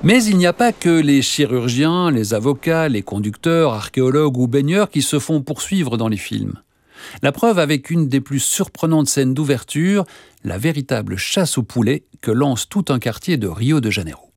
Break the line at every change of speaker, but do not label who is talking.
Mais il n'y a pas que les chirurgiens, les avocats, les conducteurs, archéologues ou baigneurs qui se font poursuivre dans les films. La preuve avec une des plus surprenantes scènes d'ouverture, la véritable chasse aux poulets que lance tout un quartier de Rio de Janeiro.